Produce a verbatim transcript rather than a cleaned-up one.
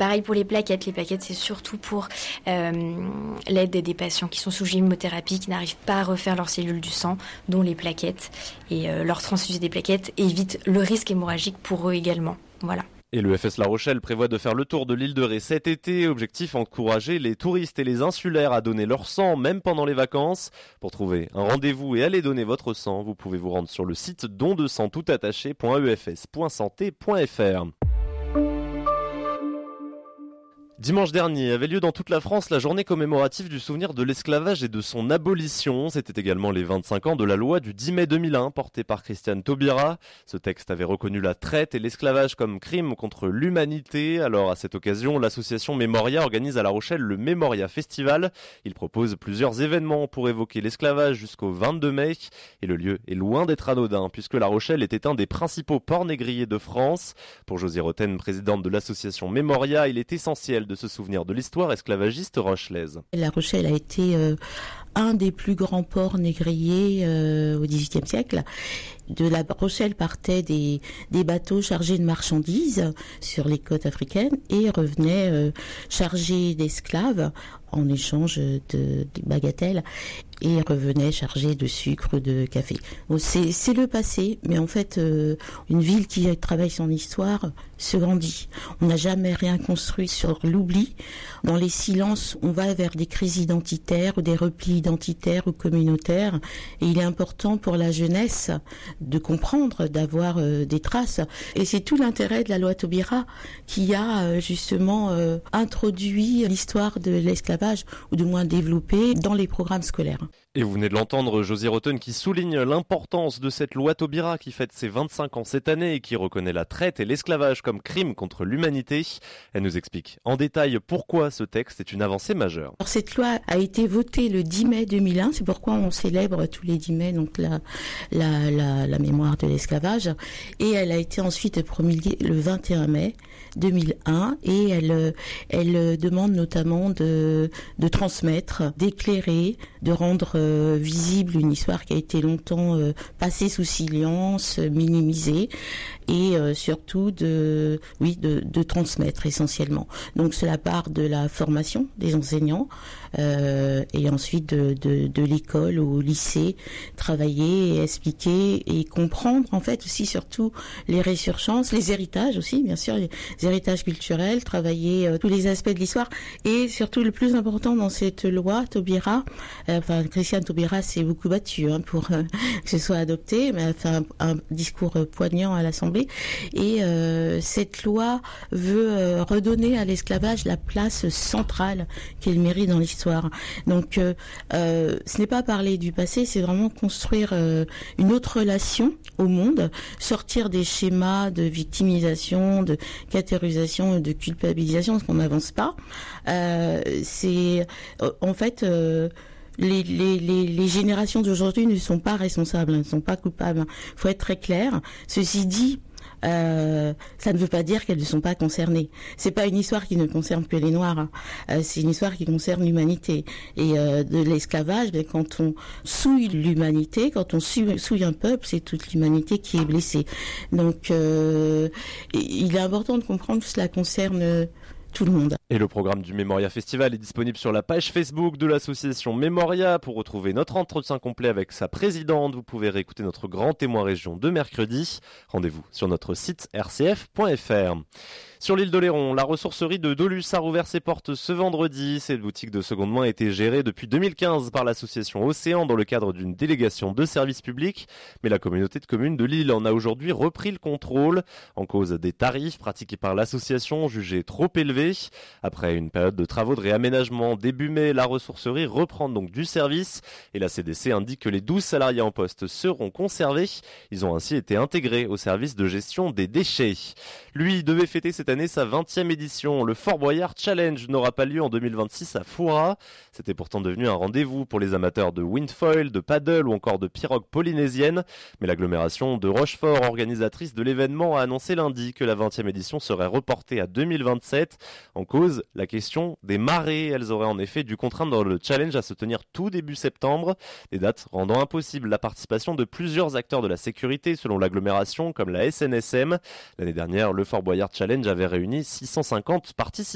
Pareil pour les plaquettes. Les plaquettes, c'est surtout pour euh, l'aide des patients qui sont sous chimiothérapie, qui n'arrivent pas à refaire leurs cellules du sang, dont les plaquettes. Et euh, leur transfusion des plaquettes évite le risque hémorragique pour eux également. Voilà. Et le F S La Rochelle prévoit de faire le tour de l'île de Ré cet été. Objectif, encourager les touristes et les insulaires à donner leur sang, même pendant les vacances. Pour trouver un rendez-vous et aller donner votre sang, vous pouvez vous rendre sur le site don de sang tout attaché point e f s point santé point f r. Dimanche dernier avait lieu dans toute la France la journée commémorative du souvenir de l'esclavage et de son abolition. C'était également les vingt-cinq ans de la loi du dix mai deux mille un portée par Christiane Taubira. Ce texte avait reconnu la traite et l'esclavage comme crime contre l'humanité. Alors à cette occasion, l'association Memoria organise à La Rochelle le Memoria Festival. Il propose plusieurs événements pour évoquer l'esclavage jusqu'au vingt-deux mai. Et le lieu est loin d'être anodin puisque La Rochelle était un des principaux ports négriers de France. Pour Josie Roten, présidente de l'association Memoria, il est essentiel de se souvenir de l'histoire esclavagiste rochelaise. La Rochelle a été euh, un des plus grands ports négriers euh, au dix-huitième siècle. De La Rochelle partaient des, des bateaux chargés de marchandises sur les côtes africaines et revenaient euh, chargés d'esclaves en échange de, de bagatelles et revenaient chargés de sucre ou de café. Bon, c'est, c'est le passé, mais en fait, euh, une ville qui travaille son histoire se grandit. On n'a jamais rien construit sur l'oubli. Dans les silences, on va vers des crises identitaires ou des replis identitaires ou communautaires. Et il est important pour la jeunesse de comprendre, d'avoir euh, des traces. Et c'est tout l'intérêt de la loi Taubira qui a euh, justement euh, introduit l'histoire de l'esclavage, ou du moins développé dans les programmes scolaires. Et vous venez de l'entendre, Josie Roten qui souligne l'importance de cette loi Taubira qui fête ses vingt-cinq ans cette année et qui reconnaît la traite et l'esclavage comme crime contre l'humanité. Elle nous explique en détail pourquoi ce texte est une avancée majeure. Alors, cette loi a été votée le dix mai deux mille un, c'est pourquoi on célèbre tous les dix mai donc la, la, la, la mémoire de l'esclavage, et elle a été ensuite promulguée le vingt et un mai deux mille un, et elle, elle demande notamment de, de transmettre, d'éclairer, de rendre euh, visible une histoire qui a été longtemps euh, passée sous silence, minimisée, et euh, surtout de, oui, de, de transmettre essentiellement. Donc cela part de la formation des enseignants euh, et ensuite de, de, de l'école au lycée, travailler et expliquer et comprendre en fait aussi surtout les résurgences, les héritages aussi, bien sûr, les héritages culturels, travailler euh, tous les aspects de l'histoire, et surtout le plus important dans cette loi Taubira, euh, enfin Christiane Taubira s'est beaucoup battue hein, pour euh, que ce soit adopté, mais elle a fait un, un discours euh, poignant à l'Assemblée. Et euh, cette loi veut euh, redonner à l'esclavage la place centrale qu'il mérite dans l'histoire. Donc euh, euh, ce n'est pas parler du passé, c'est vraiment construire euh, une autre relation au monde, sortir des schémas de victimisation, de catégorisation, de culpabilisation, parce qu'on n'avance pas. Euh, c'est euh, en fait... Euh, Les, les, les, les générations d'aujourd'hui ne sont pas responsables, ne sont pas coupables. Il faut être très clair. Ceci dit, euh, ça ne veut pas dire qu'elles ne sont pas concernées. C'est pas une histoire qui ne concerne que les Noirs. Hein. Euh, c'est une histoire qui concerne l'humanité. Et euh, de l'esclavage, ben, quand on souille l'humanité, quand on souille, souille un peuple, c'est toute l'humanité qui est blessée. Donc, euh, il est important de comprendre que cela concerne tout le monde. Et le programme du Memoria Festival est disponible sur la page Facebook de l'association Memoria. Pour retrouver notre entretien complet avec sa présidente, vous pouvez réécouter notre grand témoin région de mercredi. Rendez-vous sur notre site r c f point f r. Sur l'île d'Oléron, la ressourcerie de Dolus a rouvert ses portes ce vendredi. Cette boutique de seconde main a été gérée depuis deux mille quinze par l'association Océan dans le cadre d'une délégation de service public. Mais la communauté de communes de l'île en a aujourd'hui repris le contrôle en cause des tarifs pratiqués par l'association jugés trop élevés. Après une période de travaux de réaménagement début mai, la ressourcerie reprend donc du service et la C D C indique que les douze salariés en poste seront conservés. Ils ont ainsi été intégrés au service de gestion des déchets. Lui devait fêter cette année sa vingtième édition. Le Fort Boyard Challenge n'aura pas lieu en deux mille vingt-six à Fouras. C'était pourtant devenu un rendez-vous pour les amateurs de windfoil, de paddle ou encore de pirogue polynésienne. Mais l'agglomération de Rochefort, organisatrice de l'événement, a annoncé lundi que la vingtième édition serait reportée à deux mille vingt-sept. En cause, la question des marées. Elles auraient en effet dû contraindre le challenge à se tenir tout début septembre. Des dates rendant impossible la participation de plusieurs acteurs de la sécurité selon l'agglomération comme la S N S M. L'année dernière, le Fort Boyard Challenge avait réuni six cent cinquante participants.